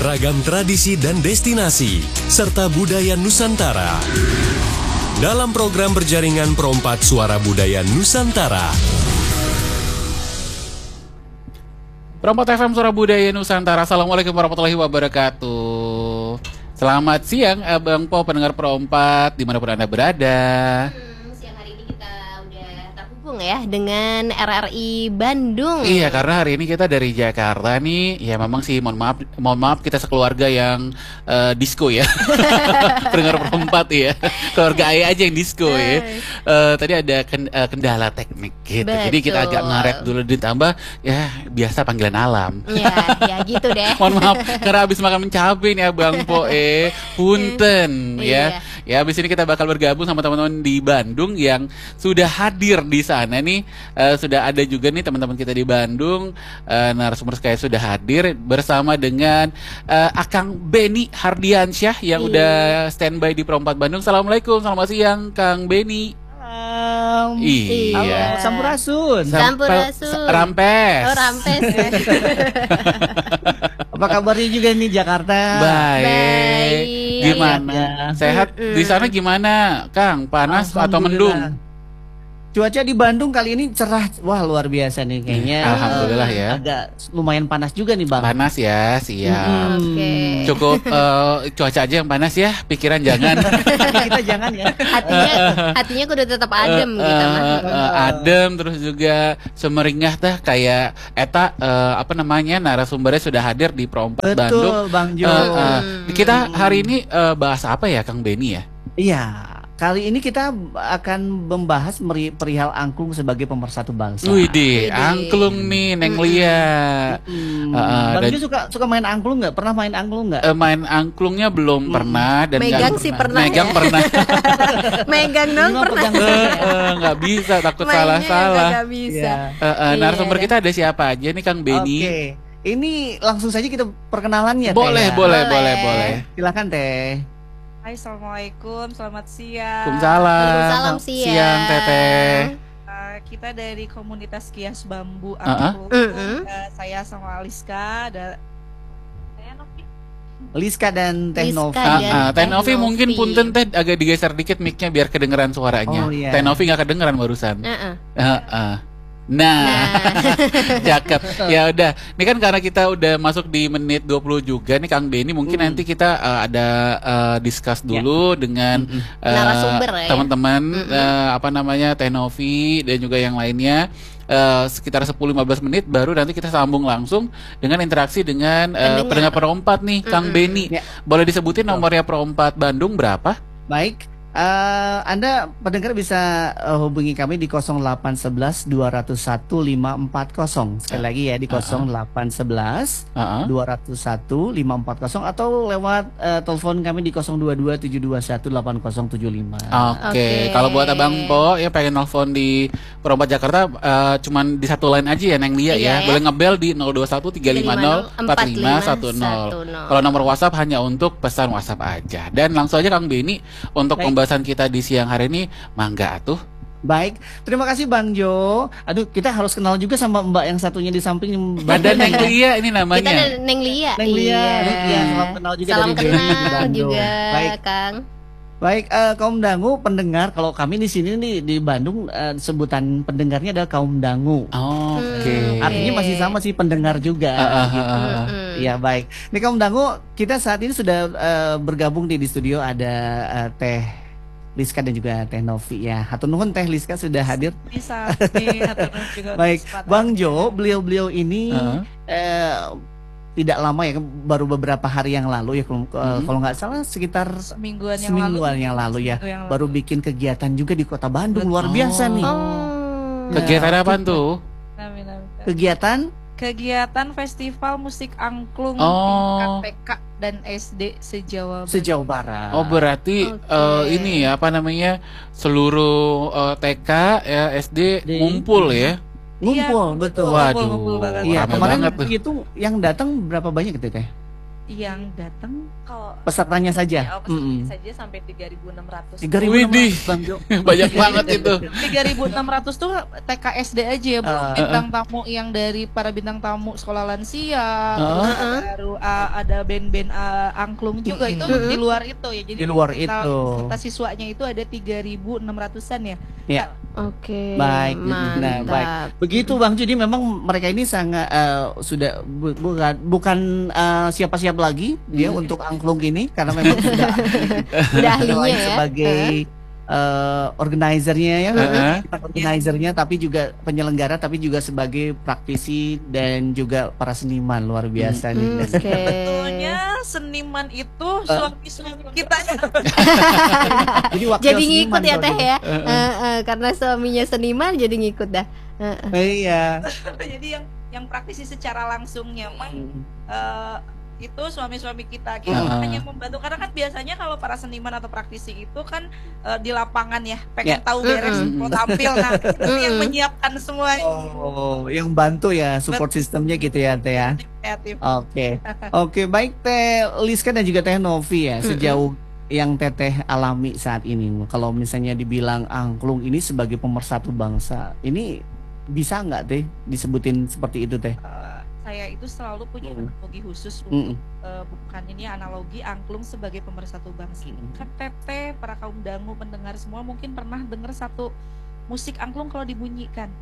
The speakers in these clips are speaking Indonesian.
ragam tradisi dan destinasi, serta budaya Nusantara. Dalam program berjaringan Perompak Suara Budaya Nusantara. Perompak FM Suara Budaya Nusantara. Assalamualaikum warahmatullahi wabarakatuh. Selamat siang Abang Po, pendengar Perompak dimanapun Anda berada. Siang hari ini kita udah terhubung ya dengan RRI Bandung. Iya, karena hari ini kita dari Jakarta nih. Ya memang sih mohon maaf kita sekeluarga yang disco ya. Pendengar Perompak ya. Keluarga Ayah aja yang disco ya. Tadi ada kendala teknik gitu. Betul. Jadi kita agak ngaret dulu, ditambah ya biasa panggilan alam. Ya gitu deh. Mohon maaf karena habis makan cabai nih Abang Po punten ya. Iya. Ya habis ini kita bakal bergabung sama teman-teman di Bandung yang sudah hadir di sana nih. Sudah ada juga nih teman-teman kita di Bandung, narasumber kayak sudah hadir bersama dengan Akang Beni Hardiansyah yang udah standby di Perompak Bandung. Assalamualaikum, selamat siang Kang Beni. Iya. Sampurasun. Rampes. Oh, Rampes. Apa kabarnya juga nih Jakarta? Baik. Gimana? Ya. Sehat di sana gimana, Kang? Panas atau mendung? Cuaca di Bandung kali ini cerah, wah luar biasa nih kayaknya. Alhamdulillah ya. Agak lumayan panas juga nih Bang. Panas ya, siap. Oke. Cukup cuaca aja yang panas ya, pikiran jangan. Kita jangan ya. Hatinya kudu tetap adem gitu mah. Adem, terus juga semeringah tah kayak eta apa namanya, narasumbernya sudah hadir di Perompak Bandung. Betul Bang Jo. Kita hari ini bahas apa ya Kang Beni ya? Iya. Kali ini kita akan membahas perihal angklung sebagai pemersatu bangsa. Widih, angklung nih Neng Lia. Bang Jo suka main angklung nggak? Pernah main angklung nggak? Main angklungnya belum pernah dan Megang sih pernah. Megang ya. pernah. Megang dong pernah. Nggak bisa, takut Mainnya salah-salah. nggak bisa. Narasumber Iya. kita ada siapa aja nih Kang Beni? Oke. Ini langsung saja kita perkenalannya. Boleh, Teh, ya. boleh. Silakan Teh. Hai, assalamualaikum, selamat siang. Waalaikumsalam. Siang. Siang Teteh. Kita dari komunitas Kias Bambu Uh-uh. Angklung. Saya sama Aliska dan saya Novi. Liska dan Teh Liska Novi. dan Teh Novi Teh mungkin Novi. punten Teh agak digeser dikit mic-nya biar kedengeran suaranya. Oh, iya. Teh Novi nggak kedengeran barusan. Heeh. Nah, cakep. Ya udah, ini kan karena kita udah masuk di menit 20 juga nih Kang Beni, mungkin nanti kita ada discuss dulu dengan Narasumber ya. teman-teman apa namanya Teh Novi dan juga yang lainnya. Sekitar 10-15 menit baru nanti kita sambung langsung dengan interaksi dengan pendengar Perompak nih Kang Beni. Ya. Boleh disebutin nomornya Perompak Bandung berapa? Baik. Anda pendengar bisa hubungi kami di 0811 201 540. Sekali lagi ya di 0811 201 540 atau lewat telepon kami di 022 721 8075. Oke. Kalau buat Abang Po ya pengen nelfon di Perompak Jakarta cuman di satu line aja ya Neng Lia Iya, ya. Boleh ngebel di 021 350 4510. Kalau nomor WhatsApp hanya untuk pesan WhatsApp aja. Dan langsung aja Kang Beni untuk pembahasan kita di siang hari ini, mangga atuh. Baik, terima kasih Bang Jo. Aduh, kita harus kenal juga sama Mbak yang satunya di samping. Ada Neng Lia ini namanya. Kita ada Neng Lia. Neng Lia. Iya. Ya, salam kenal juga Salam dari Beni di kenal Bandung. juga, Baik. Kang. Baik, kaum dangu pendengar, kalau kami di sini nih di Bandung sebutan pendengarnya adalah kaum dangu. Oke. Artinya masih sama sih pendengar juga. Gitu. Ya baik. Ini kaum dangu, kita saat ini sudah bergabung di studio ada Teh Liska dan juga Teh Novi ya. Hatur nuhun Teh Liska sudah hadir. Bisa nih, juga Baik, kesempatan. Bang Jo, beliau ini tidak lama ya, baru beberapa hari yang lalu ya, kalau nggak salah sekitar semingguan yang lalu ya, Seminggu yang lalu. baru bikin kegiatan juga di Kota Bandung. Luar biasa nih. Kegiatan apa tuh? Amin. Kegiatan Festival Musik Angklung Oh. tingkat PK dan SD se-Jawa Barat. sejauh barat. Oh berarti ini ya apa namanya seluruh TK ya SD ngumpul ya? Ngumpul, betul. Waduh. Ngumpul banget. Iya, Rame kemarin banget tuh. itu yang datang berapa banyak gitu Teh? yang datang kalau Pesertanya saja. ya, pesertanya saja sampai 3.600. 3.600 Widih. Bang Jo. Banyak banget itu. 3.600 tuh TK SD aja ya, belum bintang tamu yang dari para bintang tamu sekolah lansia, terus baru ada band-band angklung juga itu di luar itu ya. Jadi Di luar total itu. peserta siswanya itu ada 3.600-an ya. Ya. Oke. Baik, mantap. nah baik. Begitu Bang, jadi memang mereka ini sangat sudah bukan siapa-siapa lagi dia untuk angklung ini karena memang sudah Udah ahlinya selain ya. sebagai organizernya ya, organizernya tapi juga penyelenggara tapi juga sebagai praktisi dan juga para seniman luar biasa nih. Oke. Sebetulnya seniman itu suami-suami kita ya. Jadi wakil Jadi seniman ngikut ya kalau Teh gitu. ya. Karena suaminya seniman jadi ngikut dah. Iya. Jadi yang praktisi secara langsungnya itu suami-suami kita hanya membantu karena kan biasanya kalau para seniman atau praktisi itu kan di lapangan ya pengen tahu beres mau tampil, nah itu yang menyiapkan semuanya. Oh, yang bantu ya support sistemnya gitu ya Teh ya. Kreatif. Oke, baik Teh Liska dan juga Teh Novi ya, sejauh yang Teteh alami saat ini, kalau misalnya dibilang angklung ini sebagai pemersatu bangsa, ini bisa nggak Teh disebutin seperti itu Teh? Saya itu selalu punya analogi khusus untuk bukan ini analogi angklung sebagai pemersatu bangsa. Kan Teteh, para kaum dangu pendengar semua mungkin pernah dengar satu musik angklung kalau dibunyikan.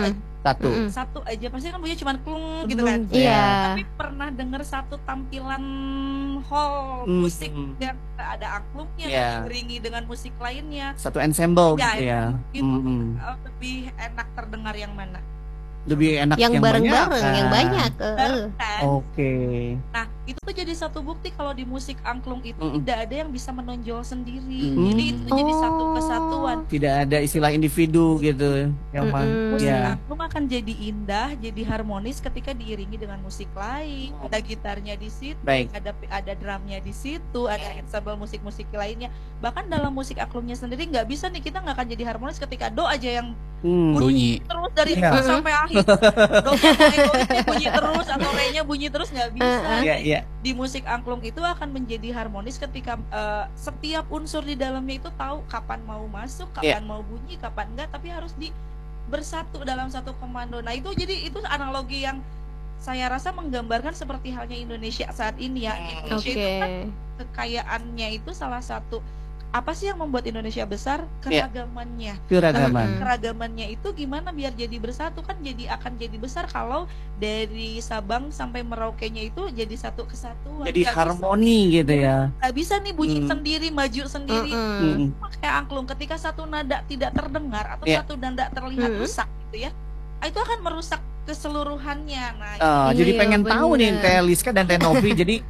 Satu aja pasti kan bunyinya cuma klung gitu kan. Iya. Tapi pernah dengar satu tampilan hall musik yang ada angklungnya diiringi dengan musik lainnya. Satu ensemble Ya, gitu ya. itu lebih enak terdengar yang mana? Lebih enak Yang bareng-bareng, banyak, yang kan? banyak. Kan? Oke. Nah, itu tuh jadi satu bukti kalau di musik angklung itu tidak ada yang bisa menonjol sendiri. Jadi itu jadi satu kesatuan. Tidak ada istilah individu gitu. Yang Musik ya. angklung akan jadi indah, jadi harmonis ketika diiringi dengan musik lain. Ada gitarnya di situ, Baik. ada drumnya di situ, ada ensemble musik-musik lainnya. Bahkan dalam musik angklungnya sendiri nggak bisa nih, kita nggak akan jadi harmonis ketika do aja yang Bunyi. terus dari awal sampai akhir. Do-nya bunyi terus atau re-nya bunyi terus nggak bisa. Iya. Di musik angklung itu akan menjadi harmonis ketika setiap unsur di dalamnya itu tahu kapan mau masuk, kapan mau bunyi, kapan enggak, tapi harus bersatu dalam satu komando. Nah, itu jadi itu analogi yang saya rasa menggambarkan seperti halnya Indonesia saat ini ya. Indonesia itu kan kekayaannya itu salah satu apa sih yang membuat Indonesia besar? Keragamannya. Keragamannya itu gimana biar jadi bersatu, kan akan jadi besar kalau dari Sabang sampai Merauke-nya itu jadi satu kesatuan. Jadi harmoni gitu ya. Gak bisa nih bunyi sendiri, maju sendiri. Kayak angklung, ketika satu nada tidak terdengar atau satu nada terlihat rusak gitu ya, itu akan merusak keseluruhannya. Nah, jadi pengen tahu nih Teh Liska dan Teh Novi. Jadi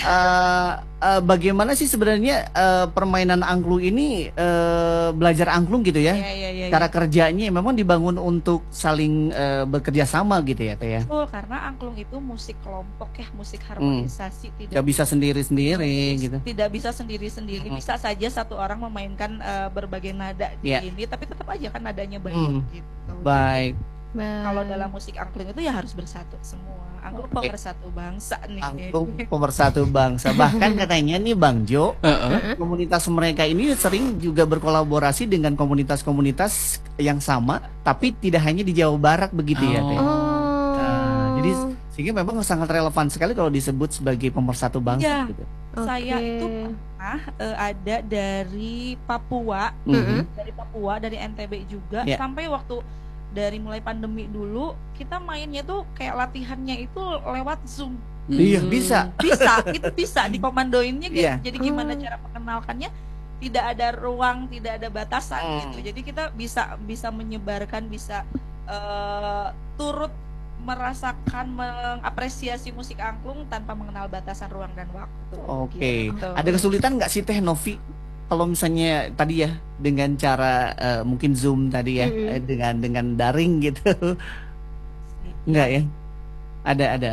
bagaimana sih sebenarnya permainan angklung ini, belajar angklung gitu ya? Cara kerjanya memang dibangun untuk saling bekerja sama gitu ya Teh ya? Betul, karena angklung itu musik kelompok ya, musik harmonisasi, tidak bisa sendiri-sendiri gitu. Tidak bisa sendiri-sendiri, bisa saja satu orang memainkan berbagai nada di ini, tapi tetap aja kan nadanya banyak gitu. Baik. Kalau dalam musik angklung itu ya harus bersatu semua. Angklung pemersatu bangsa nih. Angklung pemersatu bangsa. Bahkan katanya nih Bang Jo, komunitas mereka ini sering juga berkolaborasi dengan komunitas-komunitas yang sama, tapi tidak hanya di Jawa Barat begitu ya Teh. Jadi sehingga memang sangat relevan sekali kalau disebut sebagai pemersatu bangsa gitu. Saya itu pernah ada dari Papua, dari NTB juga, sampai waktu dari mulai pandemi dulu kita mainnya tuh kayak latihannya itu lewat Zoom. Iya, bisa. Itu bisa dikomandoinnya gitu. Jadi gimana cara mengenalkannya? Tidak ada ruang, tidak ada batasan gitu. Jadi kita bisa menyebarkan, bisa turut merasakan, mengapresiasi musik angklung tanpa mengenal batasan ruang dan waktu. Oke. Gitu. Ada kesulitan nggak sih Teh Novi? Kalau misalnya tadi ya dengan cara mungkin Zoom tadi ya, dengan daring gitu, enggak ya? Ada.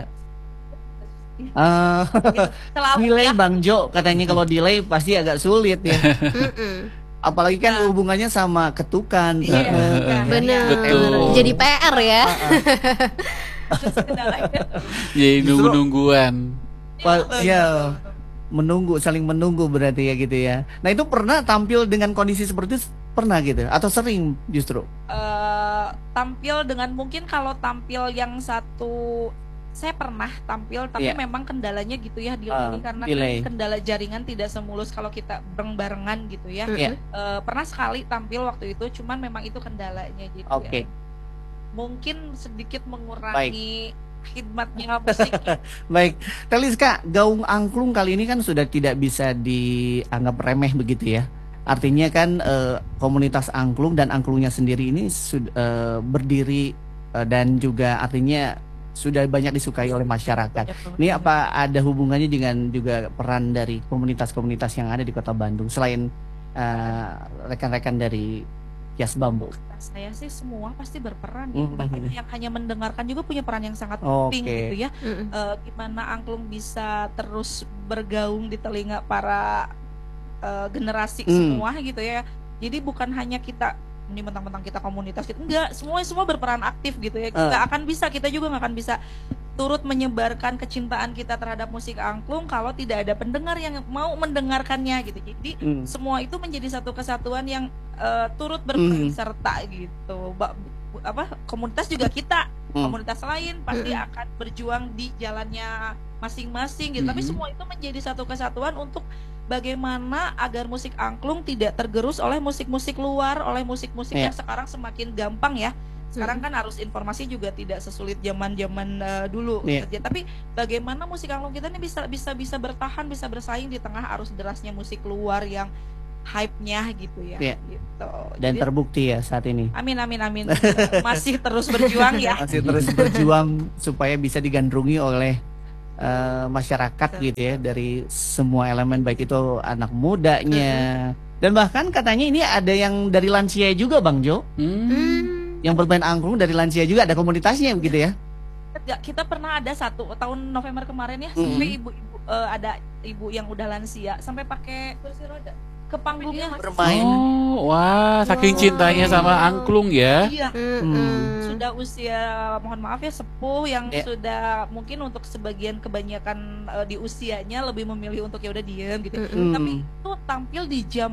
Delay Bang Jo katanya kalau delay pasti agak sulit ya. Apalagi kan hubungannya sama ketukan. Benar. Betul. Jadi PR ya. Jadi nunggu-nungguan. Ya, menunggu, saling menunggu berarti ya gitu ya. Nah itu pernah tampil dengan kondisi seperti itu, pernah gitu atau sering justru? Tampil dengan mungkin kalau tampil yang satu saya pernah tampil tapi memang kendalanya gitu ya delay karena kendala jaringan tidak semulus kalau kita bareng-barengan gitu ya. Pernah sekali tampil waktu itu cuman memang itu kendalanya gitu ya. Mungkin sedikit mengurangi khidmatnya musik. Baik, Teliska, gaung angklung kali ini kan sudah tidak bisa dianggap remeh begitu ya. Artinya kan komunitas angklung dan angklungnya sendiri ini sudah berdiri dan juga artinya sudah banyak disukai oleh masyarakat. Ini apa ada hubungannya dengan juga peran dari komunitas-komunitas yang ada di Kota Bandung selain rekan-rekan dari Kias Bambu? Saya sih semua pasti berperan ya. Bahkan yang hanya mendengarkan juga punya peran yang sangat penting gitu ya. Gimana angklung bisa terus bergaung di telinga para generasi semua gitu ya. Jadi bukan hanya kita ini mentang-mentang kita komunitas gitu, enggak, semua berperan aktif gitu ya. Kita juga nggak akan bisa turut menyebarkan kecintaan kita terhadap musik angklung kalau tidak ada pendengar yang mau mendengarkannya gitu. Jadi semua itu menjadi satu kesatuan yang turut berperan serta gitu. Komunitas juga kita, komunitas lain pasti akan berjuang di jalannya masing-masing gitu. Tapi semua itu menjadi satu kesatuan untuk bagaimana agar musik angklung tidak tergerus oleh musik-musik luar, oleh musik-musik yang sekarang semakin gampang ya. Sekarang kan arus informasi juga tidak sesulit zaman-zaman dulu. Tapi bagaimana musik angklung kita ini bisa bertahan, bisa bersaing di tengah arus derasnya musik luar yang hype-nya gitu ya. Gitu. Dan jadi, terbukti ya saat ini. Amin. Masih terus berjuang ya. Masih terus berjuang supaya bisa digandrungi oleh masyarakat gitu ya, dari semua elemen, baik itu anak mudanya dan bahkan katanya ini ada yang dari lansia juga Bang Jo, yang bermain angklung dari lansia juga, ada komunitasnya begitu ya. Kita pernah ada tahun November kemarin ya, sampai ibu-ibu ada ibu yang udah lansia sampai pakai kursi roda ke panggungnya bermain. Wah, saking cintanya sama angklung ya. Iya. Sudah usia, mohon maaf ya, sepuh yang sudah mungkin untuk kebanyakan di usianya lebih memilih untuk ya udah diem gitu. Tapi itu tampil di jam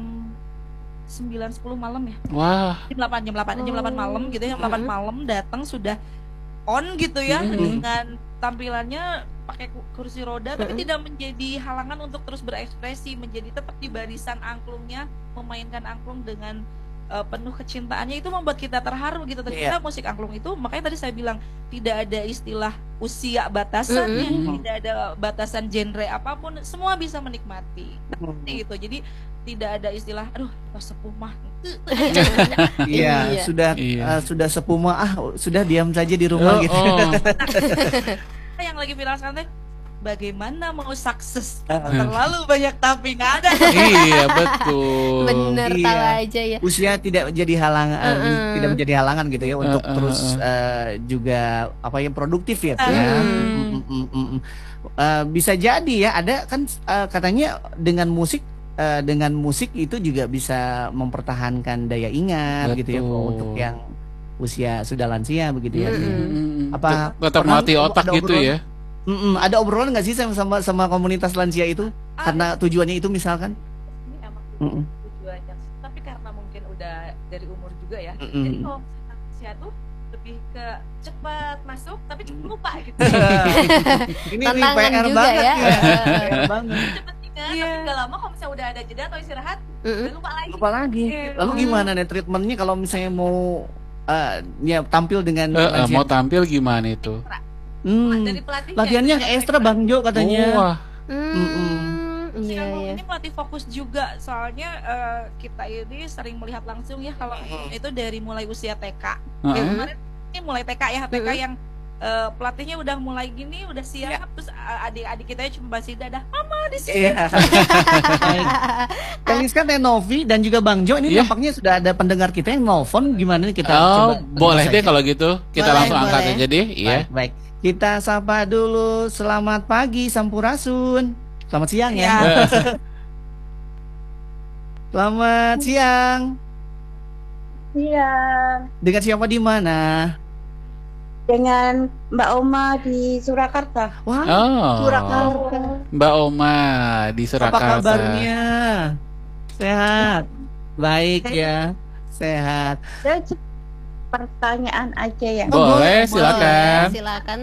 9-10 malam ya. Wah. Jam 8 malam gitu ya. Jam 8 malam datang sudah on gitu ya dengan tampilannya pakai kursi roda, tapi tidak menjadi halangan untuk terus berekspresi, menjadi tetap di barisan angklungnya, memainkan angklung dengan penuh kecintaannya. Itu membuat kita terharu gitu. Ternyata musik angklung itu, makanya tadi saya bilang tidak ada istilah usia batasannya, tidak ada batasan genre apapun, semua bisa menikmati gitu. Jadi tidak ada istilah aduh sepuh mah. Sudah sepuh mah sudah diam saja di rumah gitu. Yang lagi viral sekarang bagaimana mau sukses terlalu banyak tapi nggak ada. Iya betul. Bener, tahu aja ya. Usia tidak menjadi halangan, tidak menjadi halangan gitu ya untuk terus juga produktif ya. Bisa jadi ya, ada kan katanya dengan musik itu juga bisa mempertahankan daya ingat gitu ya untuk yang usia sudah lansia begitu ya. Tetap melatih otak gitu ya. Ada obrolan nggak sih sama komunitas lansia itu karena tujuannya itu misalkan? Ini emang tujuannya, tapi karena mungkin udah dari umur juga ya. Jadi kalau lansia tuh lebih ke cepat masuk tapi cepat lupa gitu. Ini PR banget ya. PR banget. Tapi gak lama kalau misalnya udah ada jeda atau istirahat udah lupa lagi. Lalu gimana nih treatmentnya kalau misalnya mau tampil dengan mau tampil gimana itu? Dari pelatih latihannya ekstra Bang Jo katanya. Wah. Ini pelatih fokus juga, soalnya kita ini sering melihat langsung ya kalau itu dari mulai usia TK. Kemarin ini mulai TK ya, TK yang pelatihnya udah mulai gini, udah siap, terus adik-adik kita cuma masih dadah, mama di sini. Teliska, Novi dan juga Bang Jo ini nampaknya sudah ada pendengar kita yang nelfon. Gimana nih kita coba? Boleh deh kalau gitu, kita langsung angkat aja deh. Iya. Baik. Kita sapa dulu. Selamat pagi Sampurasun. Selamat siang ya. Selamat siang. Siang. Dengan siapa di mana? dengan Mbak Oma di Surakarta. Wah, Oh, Surakarta. Mbak Oma di Apa Surakarta. kabarnya? Sehat. Baik ya. Sehat. Saya pertanyaan aja ya. Boleh, boleh. silakan. Silakan.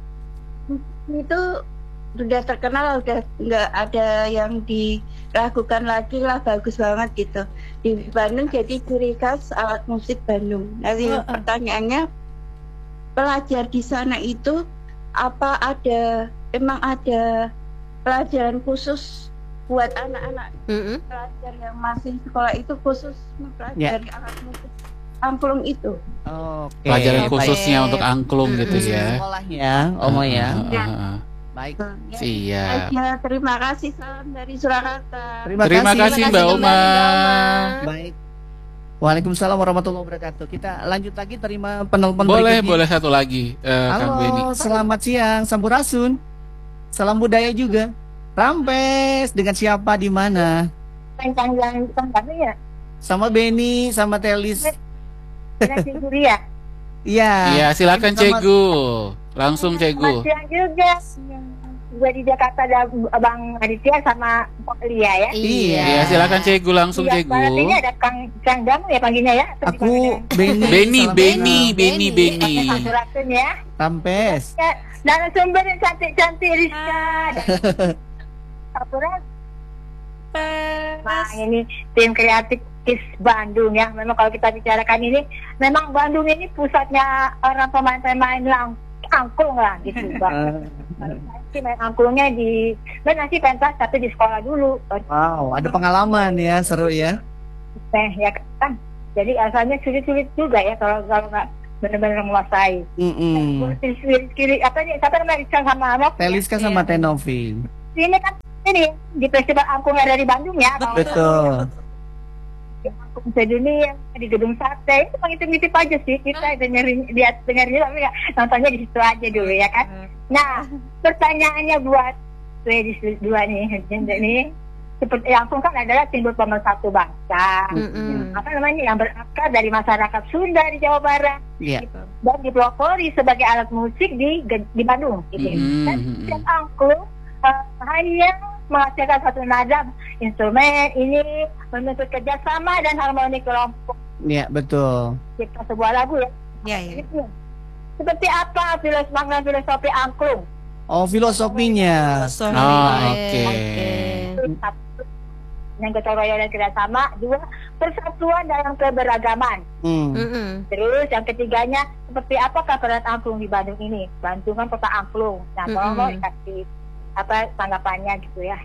Itu sudah terkenal, udah nggak ada yang diragukan lagi lah, bagus banget gitu. Di Bandung jadi ciri khas alat musik Bandung. Nanti pertanyaannya, pelajar di sana itu apa emang ada pelajaran khusus buat anak-anak pelajar yang masih sekolah itu khusus mempelajari alat musik angklung itu? Oke. Pelajaran khususnya Baik. untuk angklung gitu ya. Sekolahnya, Oma ya. Baik. Siap. Ya, terima kasih, salam dari Surakarta. Terima kasih Mbak Oma. Baik. Waalaikumsalam warahmatullahi wabarakatuh. Kita lanjut lagi terima penelpon Boleh, berikutnya. boleh satu lagi, Kang Beni. Halo, selamat siang, Sampurasun. Salam budaya juga. Rampes, dengan siapa di mana? Yang ya, Sama Beni, sama Telis. ya. Iya. Iya, silakan Sama- Cegu. Langsung Cegu. Siang juga. Gue di Jakarta ada Bang Aditya sama Pak Lia ya. Iya. Iya, silakan Cegu, langsung Cegu. Ini ada Kang Damu ya panggilnya ya. Aku Beni. Beni, Salam Beni, kenal. Beni, Beni. Sampurasun ya. Rampes. Dan sumber yang cantik-cantik Rizka. Sampurasun. Nah, ini tim kreatif Kiss Bandung ya. Memang kalau kita bicarakan ini, memang Bandung ini pusatnya orang pemain-pemain angklung lah gitu, Bang. Sih main angklungnya main sih pentas tapi di sekolah dulu. Wow, ada pengalaman ya, seru ya. Ya kan. Jadi asalnya sulit-sulit juga ya kalau nggak benar-benar menguasai. Kiri apa nih? Siapa namanya Rizka sama Anok? Teliska sama Tenovi. Ini kan ini di festival angklung yang dari Bandung ya. Betul. Angklung sedunia di gedung sate itu ngitip-ngitip aja sih kita dengerin tapi ya, nontonnya di situ aja dulu ya kan. Nah pertanyaannya buat ladies dua nih ini seperti angklung kan adalah simbol pemersatu bangsa. Apa namanya yang berakar dari masyarakat Sunda di Jawa Barat. Iya. Dan dipelopori sebagai alat musik di Bandung gitu. Dan setiap angklung hanya menghasilkan satu nada instrumen ini menuntut kerjasama dan harmoni kelompok. Iya, betul. Kita sebuah lagu ya. Iya. Seperti apa filosofi angklung? Oh, filosofinya. Oke. Yang gotong royong dan kerjasama. Dua, persatuan dalam keberagaman. Terus yang ketiganya, seperti apakah peran angklung di Bandung ini? Bandung kan kota angklung. Nah, tolong dikasih tanggapannya gitu ya.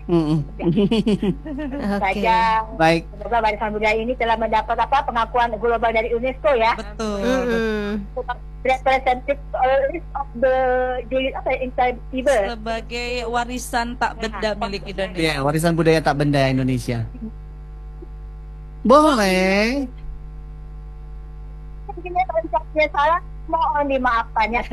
Saja. Baik. Semoga Warisan Budaya ini telah mendapat pengakuan global dari UNESCO ya. Betul. Representative list of the intangible Sebagai warisan tak benda milik Indonesia. Iya, warisan budaya tak benda Indonesia. Boleh. Mungkin kalau salah mohon dimaafkan ya.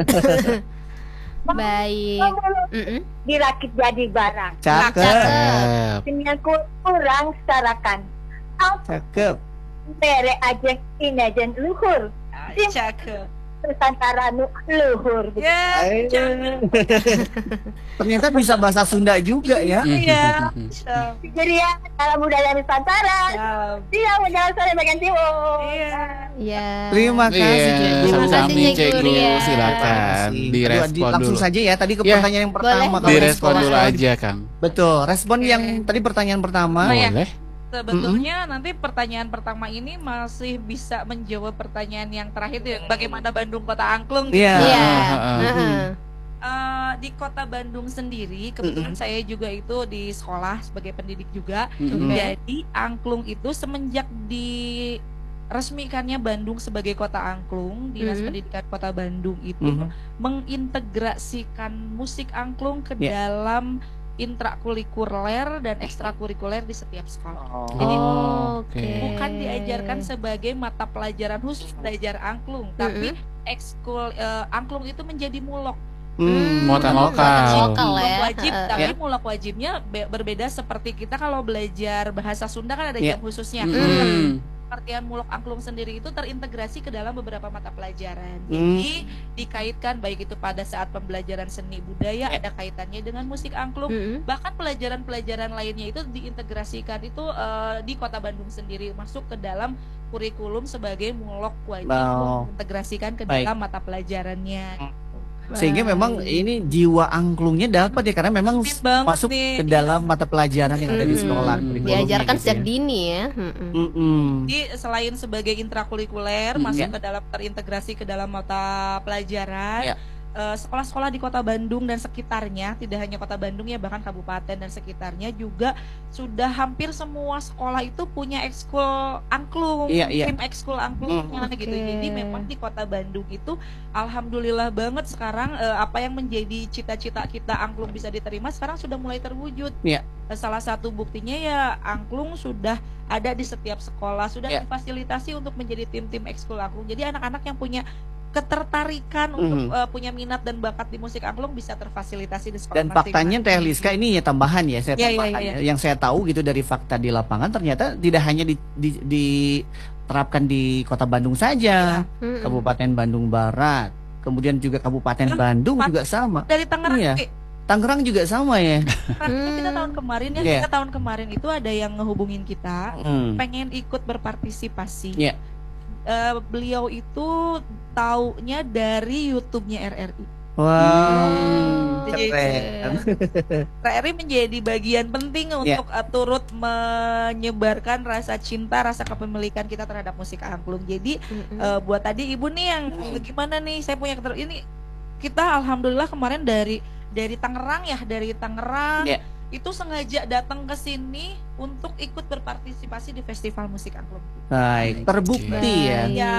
Baik. Dirakit jadi barang. Cakep. Dengan kurang setarakan. Cakep. Mere ajeng inajen luhur. Cakep. Nusantara luhur. Ya, Ternyata bisa bahasa Sunda juga ya. iya. Jadi ya, dalam budaya Nusantara. Dia menjelaskan bagian timur. Iya. Ya. Terima kasih, Iya, Cegu. Terima kasih, sami Cegu, Cegu, ya. silakan Aduh, direspon langsung dulu. saja ya. Tadi ke Ya. pertanyaan yang pertama. Boleh. kalau Direspon sekolah. dulu aja, Kang. Betul. Respon yang tadi pertanyaan pertama. Oh, ya. Boleh. Sebetulnya nanti pertanyaan pertama ini masih bisa menjawab pertanyaan yang terakhir ya, bagaimana Bandung kota angklung gitu. Iya. Iya. Heeh. Di kota Bandung sendiri kebetulan saya juga itu di sekolah sebagai pendidik juga. Jadi angklung itu semenjak diresmikannya Bandung sebagai kota angklung, Dinas Pendidikan Kota Bandung itu mengintegrasikan musik angklung ke dalam intrakurikuler dan ekstrakurikuler di setiap sekolah. Jadi bukan diajarkan sebagai mata pelajaran khusus belajar angklung, tapi ekskul angklung itu menjadi mulok. Muatan lokal. Mulok wajib, tapi mulok wajibnya berbeda seperti kita kalau belajar bahasa Sunda kan ada jam khususnya. pengertian mulok angklung sendiri itu terintegrasi ke dalam beberapa mata pelajaran. Jadi dikaitkan baik itu pada saat pembelajaran seni budaya ada kaitannya dengan musik angklung, bahkan pelajaran-pelajaran lainnya itu diintegrasikan itu di Kota Bandung sendiri masuk ke dalam kurikulum sebagai mulok wajib mengintegrasikan ke dalam mata pelajarannya. Sehingga memang ini jiwa angklungnya dapat ya, karena memang masuk ke dalam mata pelajaran yang ada di sekolah. Diajarkan sejak dini ya. Jadi selain sebagai intrakurikuler masuk ke dalam terintegrasi ke dalam mata pelajaran. Sekolah-sekolah di Kota Bandung dan sekitarnya, tidak hanya Kota Bandung ya, bahkan kabupaten dan sekitarnya juga sudah hampir semua sekolah itu punya ekskul angklung, tim ekskul angklungnya gitu. Jadi memang di Kota Bandung itu alhamdulillah banget sekarang apa yang menjadi cita-cita kita angklung bisa diterima sekarang sudah mulai terwujud. Salah satu buktinya ya angklung sudah ada di setiap sekolah, sudah difasilitasi untuk menjadi tim-tim ekskul angklung. Jadi anak-anak yang punya ketertarikan untuk punya minat dan bakat di musik angklung bisa terfasilitasi di sekolah. Dan faktanya Teh Liska ini ya tambahan ya, saya tambahkan yang saya tahu gitu dari fakta di lapangan, ternyata tidak hanya diterapkan di Kota Bandung saja, Kabupaten Bandung Barat, kemudian juga Kabupaten Bandung juga sama. Dari Tangerang. Tangerang juga sama ya. Kita tahun kemarin kita tahun kemarin itu ada yang ngehubungin kita, pengen ikut berpartisipasi. Beliau itu taunya dari YouTube-nya RRI. Wow, jadi RRI menjadi bagian penting untuk turut menyebarkan rasa cinta, rasa kepemilikan kita terhadap musik angklung. Jadi buat tadi ibu nih yang gimana nih, saya punya ini kita alhamdulillah kemarin dari Tangerang itu sengaja datang ke sini untuk ikut berpartisipasi di festival musik angklung. Baik, terbukti ya.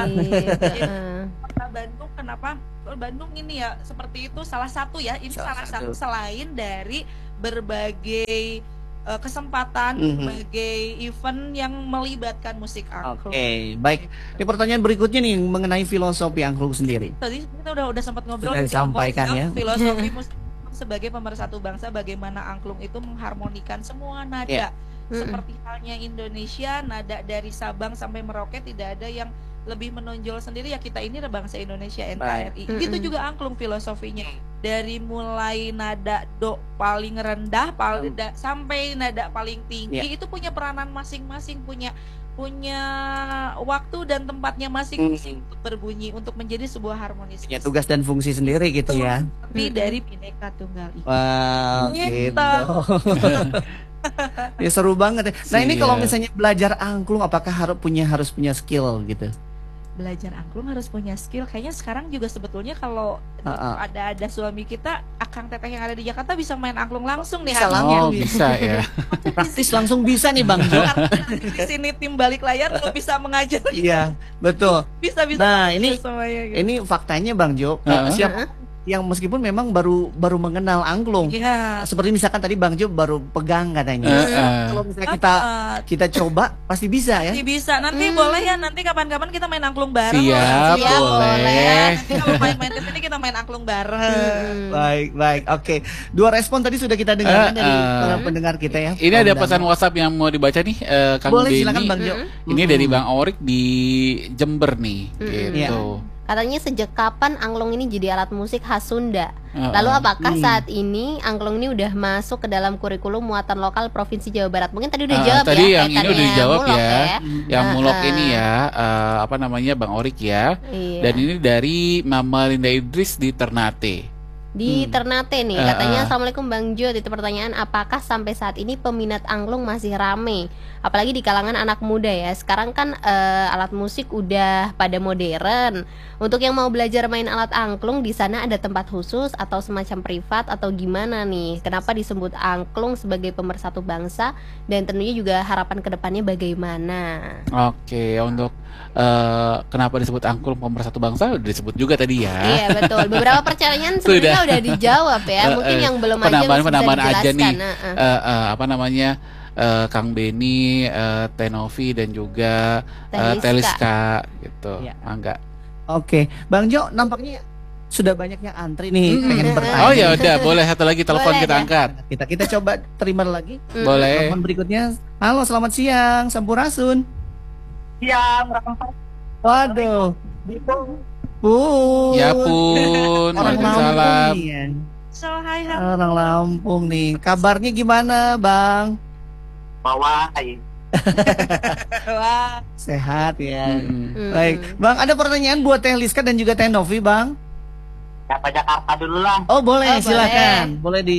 Kota Bandung, kenapa Bandung ini ya seperti itu, salah satu ya, ini salah satu selain dari berbagai kesempatan, berbagai event yang melibatkan musik angklung. Baik. Ini pertanyaan berikutnya nih mengenai filosofi angklung sendiri. Tadi kita udah sempat ngobrol disampaikan ya. Filosofi musik sebagai pemersatu bangsa, bagaimana angklung itu mengharmonikan semua nada. Seperti halnya Indonesia, nada dari Sabang sampai Merauke tidak ada yang lebih menonjol sendiri ya, kita ini bangsa Indonesia, NKRI. Itu juga angklung filosofinya. Dari mulai nada do paling rendah sampai nada paling tinggi itu punya peranan masing-masing, punya waktu dan tempatnya masing-masing untuk berbunyi, untuk menjadi sebuah harmonis. Ya, tugas dan fungsi sendiri gitu ya. Tapi dari Bhinneka Tunggal Ika. Wow, gitu. Ya seru banget ya. Nah ini kalau misalnya belajar angklung, apakah harus punya skill gitu? Belajar angklung harus punya skill. Kayaknya sekarang juga sebetulnya kalau ada suami kita, akang teteh yang ada di Jakarta bisa main angklung langsung nih. Bisa ya. Praktis langsung bisa nih Bang Jo. Di sini tim balik layar tuh bisa mengajar. Iya, betul. Bisa. Nah ini faktanya Bang Jo. Siapa yang meskipun memang baru mengenal angklung, seperti misalkan tadi Bang Jo baru pegang katanya. Kalau misalnya kita coba pasti bisa ya. Pasti bisa. Nanti boleh ya, nanti kapan-kapan kita main angklung bareng. Siap, boleh. Kalau main-main ke sini kita main angklung bareng. Baik. Oke. 2 respon tadi sudah kita dengarkan dari para pendengar kita ya. Ini ada pesan WhatsApp yang mau dibaca nih, Kang Boleh, Beni. silakan Bang Jo. Ini dari Bang Orik di Jember nih, gitu. Katanya sejak kapan angklung ini jadi alat musik khas Sunda? Lalu apakah saat ini angklung ini udah masuk ke dalam kurikulum muatan lokal Provinsi Jawa Barat? Mungkin tadi udah jawab tadi ya. Yang ini udah dijawab ya. Yang mulok ini ya, apa namanya, Bang Orik ya. Dan ini dari Mama Linda Idris di Ternate. Di Ternate nih, katanya Assalamualaikum Bang Jo, itu pertanyaan, apakah sampai saat ini peminat angklung masih rame? Apalagi di kalangan anak muda ya. Sekarang kan alat musik udah pada modern. Untuk yang mau belajar main alat angklung, di sana ada tempat khusus atau semacam privat atau gimana nih? Kenapa disebut angklung sebagai pemersatu bangsa? Dan tentunya juga harapan kedepannya bagaimana? Oke, untuk kenapa disebut angklung pemersatu bangsa udah disebut juga tadi ya. Iya betul. Beberapa pertanyaan sebenarnya udah dijawab ya. Mungkin yang belum aja bisa aja nih. dijelaskan. Apa namanya, Kang Beni, Tenovi dan juga Teliska gitu. Mangga. Oke, Bang Jo, nampaknya sudah banyak yang antri nih pengen bertanya. Oh ya udah, boleh satu lagi telepon kita angkat. Kita coba terima lagi. Boleh. Telepon berikutnya. Halo, selamat siang, Sampurasun. siang, Rampas. Waduh. Ya pun, Orang waalaikumsalam. Lampung nih ya. So, hai. Orang Lampung nih. Kabarnya gimana, Bang? Bawai. Wah, Sehat ya. Mm-mm. Baik, Bang, ada pertanyaan buat Teh Liska dan juga Teh Novi, Bang? Siapa Jakarta dulu lah. Oh, boleh, Oh, silakan. Boleh di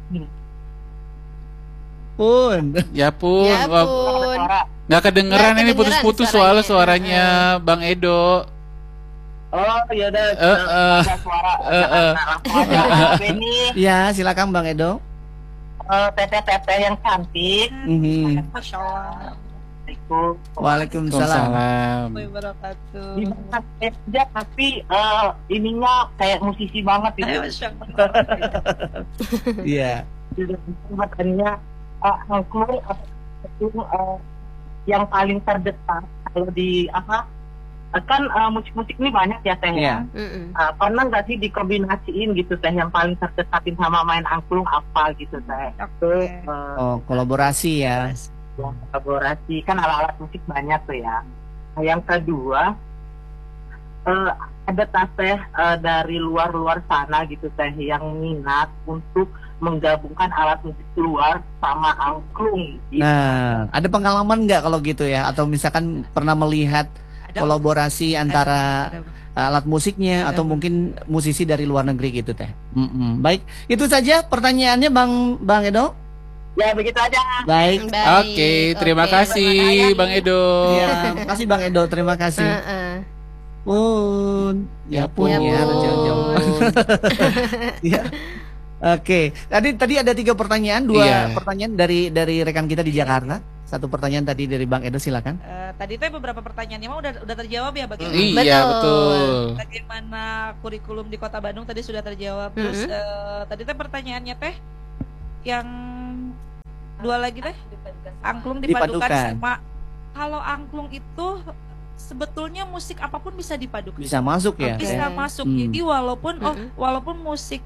Pun. Ya pun, Ya wah, pun. nggak kedengeran Nggak ini kedengeran putus-putus suaranya. suaranya Bang Edo. Oh, yaudah. Ada suara. Langsung aja. Benny, Ya, silakan Bang Edo. teteh-teteh yang cantik. Mhm. Masya Allah. Assalamualaikum. Waalaikumsalam. Waalaikumsalam. Wabarakatuh. Di mana aja tapi ininya kayak musisi banget itu. Masya Allah. Iya. Makanya angklung itu yang paling terdekat kalau di apa kan musik-musik ini banyak ya teh Iya. ya. Pernah nggak sih dikombinasiin gitu teh yang paling terdekatin sama main angklung apa gitu teh? Oke. Oh, kolaborasi ya. Yang kolaborasi kan alat-alat musik banyak tuh ya. Nah, yang kedua ada teh dari luar sana gitu teh yang minat untuk menggabungkan alat musik luar sama angklung. Gitu. Nah, ada pengalaman nggak kalau gitu ya? Atau misalkan pernah melihat kolaborasi antara alat musiknya atau mungkin musisi dari luar negeri gitu teh? Baik, itu saja pertanyaannya Bang Edo. Ya begitu aja. Baik. Oke, terima kasih Bang Edo. Ya, makasih Bang Edo, terima kasih. Pun, ya pun Ya ya, pun. jauh-jauh. Ya. Oke, tadi ada 3 pertanyaan, 2 Iya. pertanyaan dari rekan kita di Jakarta. 1 pertanyaan tadi dari Bang Edo, silakan. Tadi tuh beberapa pertanyaannya mah udah terjawab ya bagaimana Iya, betul. bagaimana kurikulum di Kota Bandung tadi sudah terjawab. Terus tadi teh pertanyaannya teh yang 2 lagi teh angklung dipadukan Dipadukan. sama kalau angklung itu sebetulnya musik apapun bisa dipadukan. Bisa masuk ya? Oke. Bisa Teh? masuk. Hmm. Jadi walaupun musik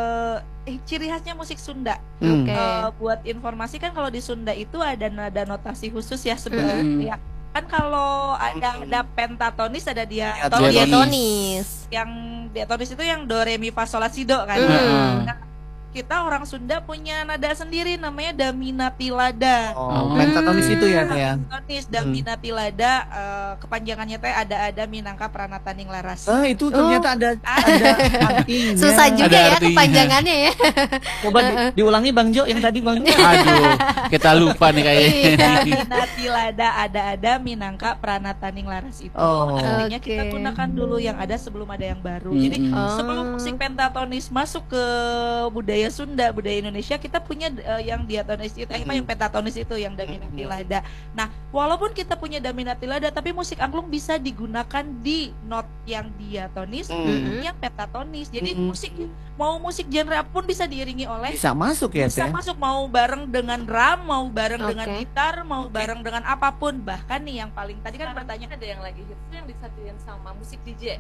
ciri khasnya musik Sunda. Hmm. Oke. Buat informasi kan kalau di Sunda itu ada nada notasi khusus ya sebenarnya. Kan kalau ada pentatonis ada diatonis. Diatonis. Yang diatonis itu yang do re mi fa sol la si do kan. Nah, kita orang Sunda punya nada sendiri namanya Daminatilada. Oh, pentatonis itu ya, Teh ya. Pentatonis Daminatilada kepanjangannya teh ada Minangka Pranataning Laras. Itu ternyata ada artinya. Susah juga Ada ya artinya. kepanjangannya ya. Coba diulangi Bang Jo yang tadi Bang Jo. Aduh, kita lupa nih kayaknya. Daminatilada ada Minangka Pranataning Laras itu. Oh. Artinya Oke. kita gunakan dulu yang ada sebelum ada yang baru. Mm-mm. Jadi sebelum musik pentatonis masuk ke budaya Sunda, budaya Indonesia, kita punya yang diatonis itu, yang pentatonis itu yang Daminatilada. Nah, walaupun kita punya Daminatilada, tapi musik angklung bisa digunakan di not yang diatonis, yang pentatonis. Jadi musik genre apapun bisa diiringi oleh Bisa masuk ya, bisa Teh? masuk, mau bareng dengan drum, mau bareng dengan Oke. gitar, mau bareng dengan apapun. Bahkan nih yang paling tadi kan pertanyaan ada yang lagi hits yang disatuin sama musik DJ.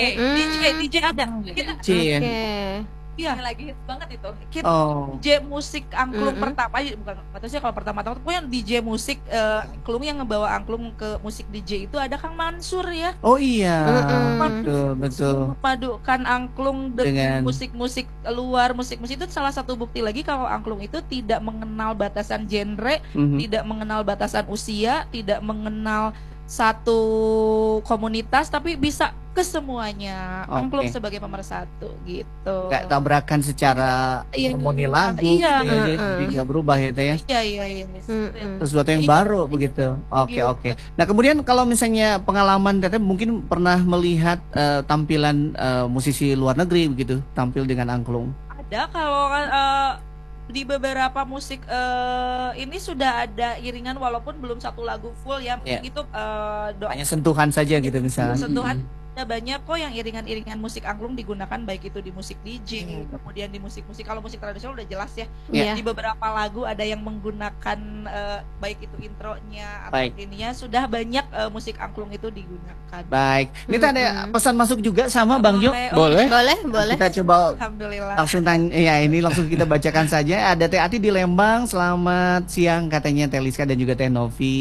DJ ada. Kita C ya. Oke. iya, Yang lagi hits banget itu. kita Oh. DJ musik angklung pertama, bukan nggak tahu sih kalau pertama-tama, pokoknya DJ musik angklung yang ngebawa angklung ke musik DJ itu ada Kang Mansur ya. Oh iya. Mm-mm. Betul. Memadukan angklung Dengan- dengan musik-musik luar, musik-musik itu salah satu bukti lagi kalau angklung itu tidak mengenal batasan genre, tidak mengenal batasan usia, tidak mengenal satu komunitas, tapi bisa ke semuanya. Oke. Angklung sebagai pemersatu gitu. Nggak tabrakan secara Iya. harmoni lagu Iya. gitu ya, jadi nggak berubah ya Teh ya. Iya. Sesuatu yang baru begitu. Oke. Nah, kemudian kalau misalnya pengalaman Teteh mungkin pernah melihat tampilan musisi luar negeri begitu, tampil dengan angklung. Ada kalau di beberapa musik ini sudah ada iringan walaupun belum satu lagu full ya. Iya. Itu doa Hanya sentuhan saja gitu misalnya. sentuhan. Ada banyak kok yang iringan-iringan musik angklung digunakan, baik itu di musik DJ, kemudian di musik-musik, kalau musik tradisional udah jelas ya. Iya. Di beberapa lagu ada yang menggunakan baik itu intronya atau Baik. ininya, sudah banyak musik angklung itu digunakan. Baik. Ini ada pesan masuk juga sama Bang Jo. Boleh? Boleh. Kita coba Alhamdulillah. langsung tanya, ya ini langsung kita bacakan saja. Ada Teh Ati di Lembang, selamat siang katanya Teh Liska dan juga Teh Novi.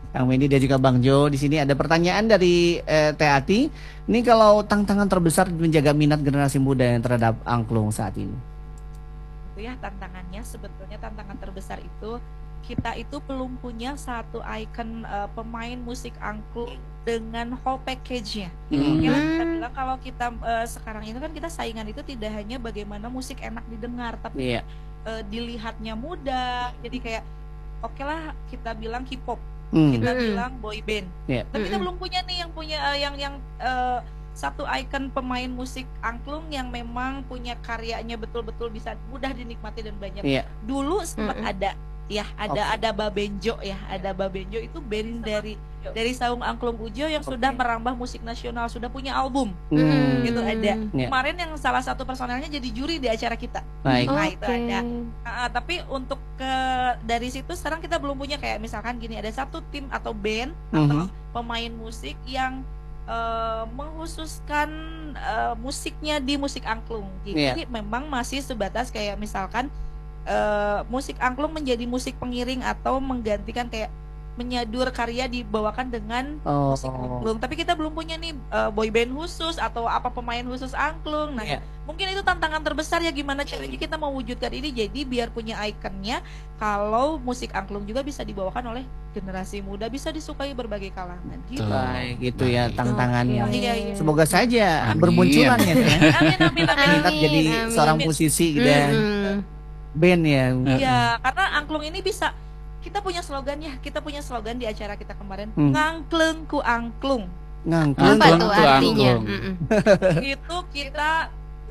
Kang Wendy dan juga Bang Jo. Di sini ada pertanyaan dari Teh Ati. Ini kalau tantangan terbesar menjaga minat generasi muda yang terhadap angklung saat ini. Itu ya tantangannya, sebetulnya tantangan terbesar itu kita itu belum punya satu ikon pemain musik angklung dengan whole package-nya. Kita bilang kalau kita sekarang ini kan kita saingan itu tidak hanya bagaimana musik enak didengar, tapi dilihatnya mudah. Jadi kayak oke lah kita bilang K-pop, kita bilang boy band. Tapi kita belum punya nih yang punya yang satu ikon pemain musik angklung yang memang punya karyanya betul-betul bisa mudah dinikmati dan banyak. Dulu sempat ada ada Babenjo ya, ada Babenjo itu band dari Saung Angklung Ujo yang sudah merambah musik nasional, sudah punya album. Itu ada. Kemarin yang salah satu personelnya jadi juri di acara kita. Nah, itu ada. Tapi untuk dari situ sekarang kita belum punya kayak misalkan gini, ada satu tim atau band atau pemain musik yang mengkhususkan musiknya di musik angklung. Jadi memang masih sebatas kayak misalkan musik angklung menjadi musik pengiring atau menggantikan kayak menyadur karya dibawakan dengan musik angklung. Tapi kita belum punya nih boy band khusus atau apa pemain khusus angklung. Nah, mungkin itu tantangan terbesar ya, gimana caranya kita mewujudkan ini jadi biar punya ikonnya. Kalau musik angklung juga bisa dibawakan oleh generasi muda, bisa disukai berbagai kalangan gitu. Baik, gitu ya tantangannya. Semoga saja bermunculan ya. Amin. Jadi seorang musisi dan band ya. Iya, karena angklung ini bisa, kita punya slogan di acara kita kemarin, ngangkleng ku angklung. Ngangkleng apa tuh artinya? Itu kita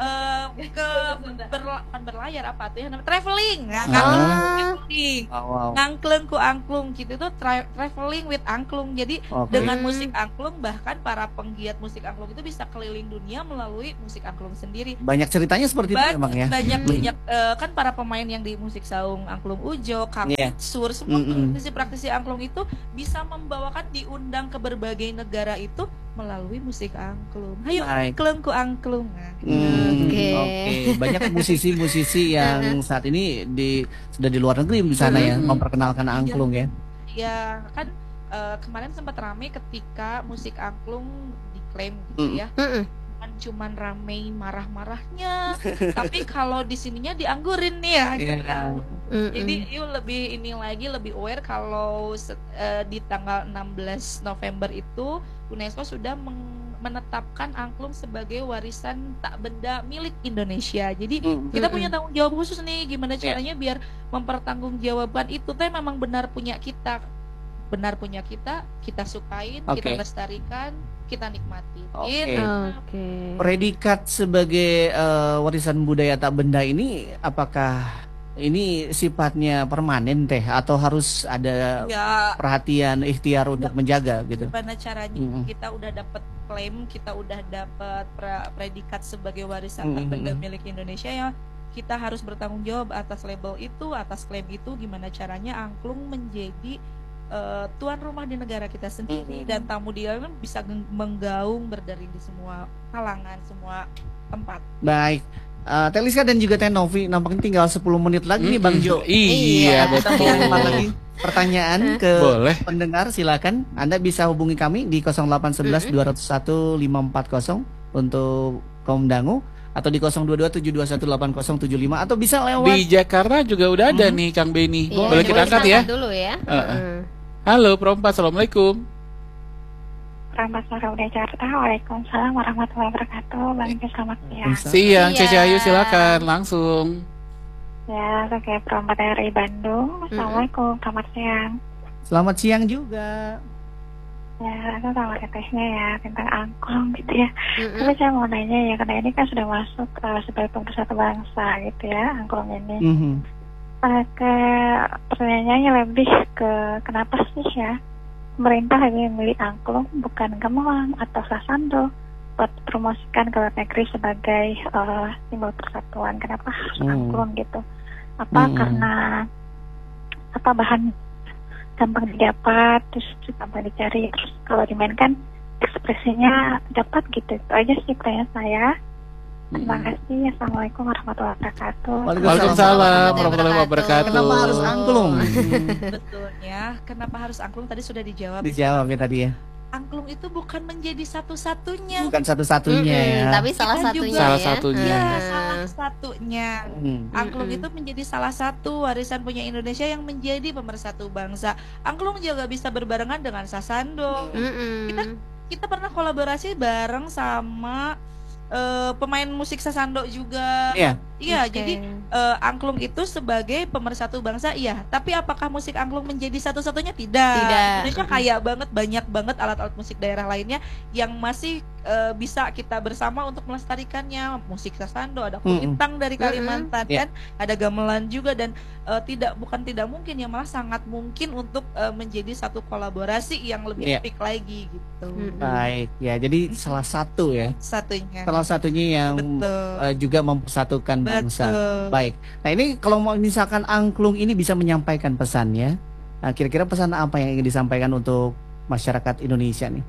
berlayar apa tuh ya, traveling. Ngangkleng ku angklung gitu, itu traveling with angklung. Jadi dengan musik angklung, bahkan para penggiat musik angklung itu bisa keliling dunia melalui musik angklung sendiri. Banyak ceritanya seperti itu memang ya. Banyak kan para pemain yang di musik Saung Angklung Ujo, Kang Sur, semua praktisi angklung itu bisa membawakan, diundang ke berbagai negara itu melalui musik angklung. Ayo angklung ku angklung. Oke. Banyak musisi-musisi yang saat ini sudah di luar negeri di sana ya, memperkenalkan angklung ya. Ya kan kemarin sempat ramai ketika musik angklung diklaim gitu ya. Bukan cuman rame marah-marahnya, tapi kalau di sininya dianggurin nih ya. Jadi yuk lebih aware kalau di tanggal 16 November itu UNESCO sudah menetapkan angklung sebagai warisan tak benda milik Indonesia. Jadi kita punya tanggung jawab khusus nih, gimana caranya biar mempertanggungjawabkan itu teh memang benar punya kita, kita sukain, kita lestarikan, kita nikmati. Predikat sebagai warisan budaya tak benda ini apakah ini sifatnya permanen teh atau harus ada perhatian ikhtiar untuk menjaga gitu? Gimana caranya kita udah dapat klaim, kita udah dapat predikat sebagai warisan tak benda milik Indonesia ya, kita harus bertanggung jawab atas label itu, atas klaim itu. Gimana caranya angklung menjadi tuan rumah di negara kita sendiri dan tamu dia bisa menggaung berdering di semua kalangan, semua tempat. Baik. Teliska dan juga Teh Novi, nampaknya tinggal 10 menit lagi nih Bang Jo. Iya, kita mau lempar lagi pertanyaan ke pendengar, silakan. Anda bisa hubungi kami di 0811 201 540 untuk kaum dangu, atau di 022 721 8075, atau bisa lewat di Jakarta juga udah ada nih Kang Beni. Boleh kita angkat ya? Dulu ya. Halo Perompat, assalamualaikum. Selamat sore udah Jakarta. Waalaikumsalam warahmatullahi wabarakatuh. Bang Jo, selamat siang. Siang, Cece Ayu silakan langsung. Ya, sebagai perompat dari Bandung. Assalamualaikum, selamat siang. Selamat siang juga. Ya, aku tahu tetehnya ya tentang angklung gitu ya. Tapi saya mau nanya ya, karena ini kan sudah masuk sebagai pemersatu bangsa gitu ya, angklung ini. Pertanyaannya lebih ke kenapa sih ya pemerintah hanya memilih angklung bukan gamelan atau sasando buat promosikan ke luar negeri sebagai simbol persatuan? Kenapa harus angklung gitu? Apa karena apa bahan gampang didapat, terus gampang dicari, terus kalau dimainkan ekspresinya dapat gitu? Itu aja sih pertanyaan saya. Terima kasih. Assalamualaikum warahmatullahi wabarakatuh. Waalaikumsalam warahmatullahi wabarakatuh. Kenapa harus angklung? Betulnya, kenapa harus angklung tadi sudah dijawab. Dijawab ya tadi ya. Angklung itu bukan menjadi satu-satunya. Bukan satu-satunya ya. Tapi salah satunya salah ya. satunya. Ya, salah satunya. Angklung itu menjadi salah satu warisan punya Indonesia yang menjadi pemersatu bangsa. Angklung juga bisa berbarengan dengan sasando. Kita pernah kolaborasi bareng sama pemain musik sasando juga. Iya, jadi angklung itu sebagai pemersatu bangsa, iya. Tapi apakah musik angklung menjadi satu-satunya? Tidak. Indonesia kaya banget, banyak banget alat-alat musik daerah lainnya yang masih bisa kita bersama untuk melestarikannya. Musik sasando, ada kulintang dari Kalimantan kan, ada gamelan juga, dan bukan tidak mungkin ya, malah sangat mungkin untuk menjadi satu kolaborasi yang lebih epic lagi gitu. Baik, ya. Jadi salah satu ya. Salah satunya yang juga mempersatukan bangsa. Baik. Nah, ini kalau mau misalkan angklung ini bisa menyampaikan pesannya, nah, kira-kira pesan apa yang ingin disampaikan untuk masyarakat Indonesia nih?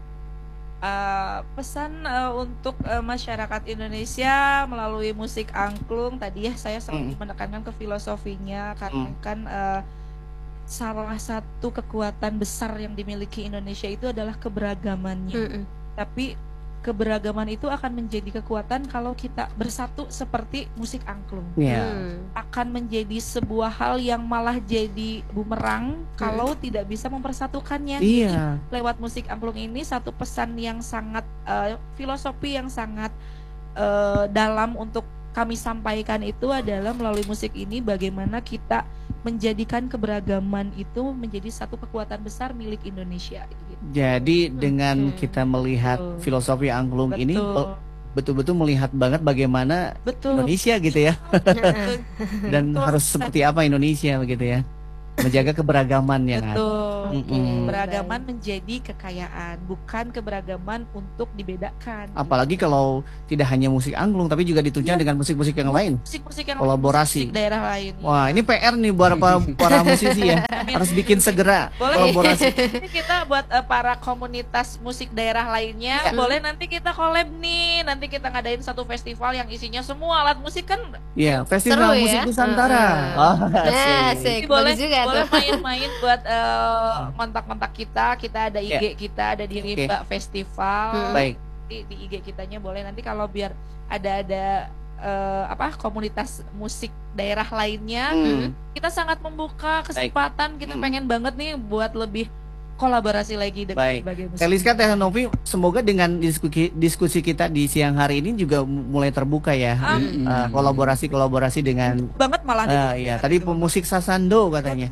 Pesan untuk masyarakat Indonesia melalui musik angklung tadi ya, saya selalu menekankan ke filosofinya, karena kan salah satu kekuatan besar yang dimiliki Indonesia itu adalah keberagamannya. Tapi keberagaman itu akan menjadi kekuatan kalau kita bersatu seperti musik angklung. Akan menjadi sebuah hal yang malah jadi bumerang kalau tidak bisa mempersatukannya. Lewat musik angklung ini satu pesan yang sangat filosofi yang sangat dalam untuk kami sampaikan itu adalah melalui musik ini bagaimana kita menjadikan keberagaman itu menjadi satu kekuatan besar milik Indonesia. Jadi dengan kita melihat filosofi angklung ini betul-betul melihat banget bagaimana Indonesia gitu ya. Dan harus seperti apa Indonesia begitu ya. Menjaga keberagaman yang ada. Keberagaman menjadi kekayaan, bukan keberagaman untuk dibedakan. Apalagi kalau tidak hanya musik angklung, tapi juga ditunjang dengan musik-musik yang lain. Musik-musik yang kolaborasi. Musik daerah lain. Wah, ini PR nih buat para musisi ya. Harus bikin segera kolaborasi. Ini kita buat para komunitas musik daerah lainnya, boleh nanti kita collab nih. Nanti kita ngadain satu festival yang isinya semua alat musik kan. Iya, festival musik Nusantara. Asik. Boleh juga. Boleh main-main buat kontak-kontak kita ada IG kita, ada di Rimba Festival. Baik. Di IG kitanya boleh, nanti kalau biar ada komunitas musik daerah lainnya, kita sangat membuka kesempatan. Kita pengen banget nih buat lebih kolaborasi lagi dengan berbagai musik. Teliska Teh Novi, semoga dengan diskusi kita di siang hari ini juga mulai terbuka ya. Kolaborasi dengan banget malah. Iya, tadi pemusik sasando katanya.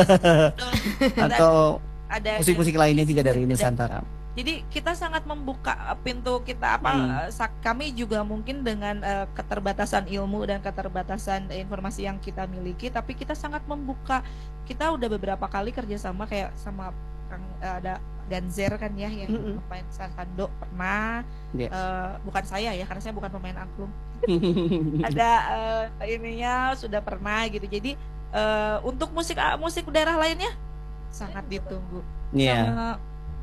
Atau ada musik-musik lainnya juga dari Nusantara. Jadi kita sangat membuka pintu kita kami juga mungkin dengan keterbatasan ilmu dan keterbatasan informasi yang kita miliki, tapi kita sangat membuka. Kita udah beberapa kali kerjasama kayak sama ada Ganzer kan ya yang main sasando pernah. Bukan saya ya, karena saya bukan pemain angklung. Ada ininya sudah pernah gitu. Jadi untuk musik daerah lainnya sangat ditunggu. Sama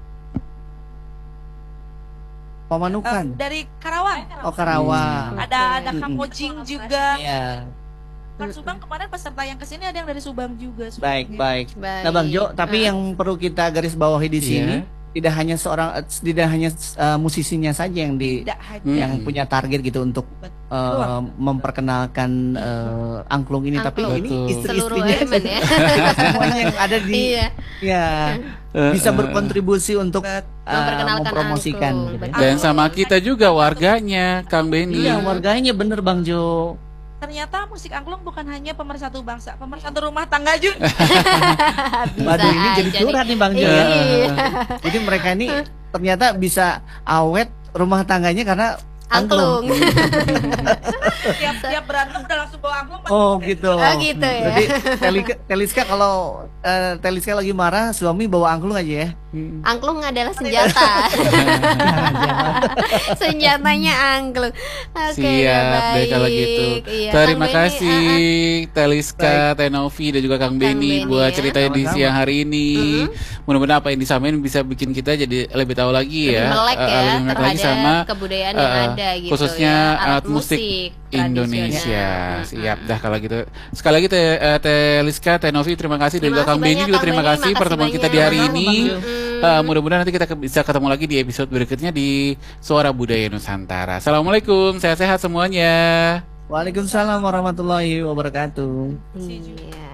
Pamanukan dari Karawang. Karawang. Ada Kamojing juga. Kan Subang kemarin peserta yang kesini ada yang dari Subang juga. Baik. Nah Bang Jo, tapi yang perlu kita garis bawahi di sini tidak hanya musisinya saja yang yang punya target gitu untuk memperkenalkan angklung ini, tapi ini istri-istrinya semuanya yang ada di bisa berkontribusi untuk mempromosikan. Dan sama kita juga warganya, Kang Benny. Iya, warganya bener Bang Jo. Ternyata musik angklung bukan hanya pemersatu bangsa, pemersatu rumah tangga juga. Waduh, ini jadi curhat nih Bang Jo ya. Jadi mereka ini ternyata bisa awet rumah tangganya karena angklung. Tiap berantem udah langsung bawa angklung. Oh gitu. Gitu ya. Jadi Teliska kalau Teliska lagi marah, suami bawa angklung aja ya. Angklung adalah senjata. Senjatanya angklung. Oke, siap deh kalau gitu. Iya, Terima Kang kasih Teliska, Tenovi dan juga Kang Beni buat ceritanya di siang hari ini. Mudah-mudahan apa yang disampaikan bisa bikin kita jadi lebih tahu lagi ya. Melek ya lebih melek lagi sama kebudayaan yang ada gitu khususnya ya. alat musik Indonesia. Siap dah kalau gitu. Sekali lagi Teliska, Tenovi terima kasih dan juga Kang Beni juga terima kasih pertemuan kita di hari ini. Mudah-mudahan nanti kita bisa ketemu lagi di episode berikutnya di Suara Budaya Nusantara. Assalamualaikum, sehat-sehat semuanya. Waalaikumsalam warahmatullahi wabarakatuh. Iya.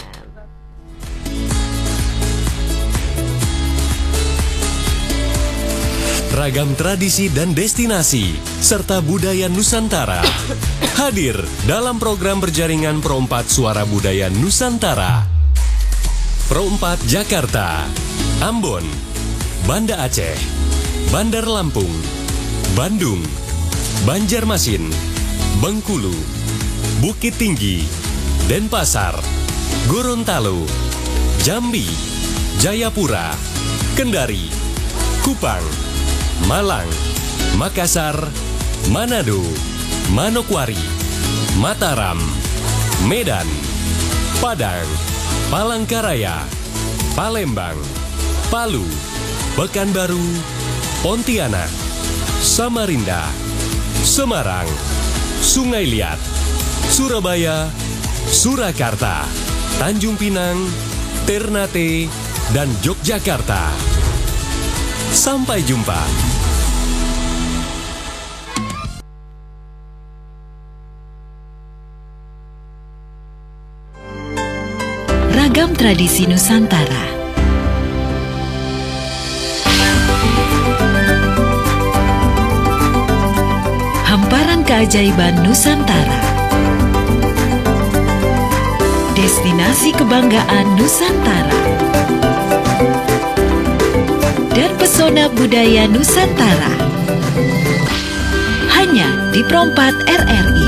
Ragam tradisi dan destinasi serta budaya Nusantara hadir dalam program berjaringan Pro 4 Suara Budaya Nusantara. Pro 4 Jakarta, Ambon, Banda Aceh, Bandar Lampung, Bandung, Banjarmasin, Bengkulu, Bukit Tinggi, Denpasar, Gorontalo, Jambi, Jayapura, Kendari, Kupang, Malang, Makassar, Manado, Manokwari, Mataram, Medan, Padang, Palangkaraya, Palembang, Palu, Pekanbaru, Pontianak, Samarinda, Semarang, Sungai Liat, Surabaya, Surakarta, Tanjung Pinang, Ternate, dan Yogyakarta. Sampai jumpa. Ragam tradisi Nusantara. Hamparan keajaiban Nusantara. Destinasi kebanggaan Nusantara. Dan pesona budaya Nusantara. Hanya di Pro 4 RRI.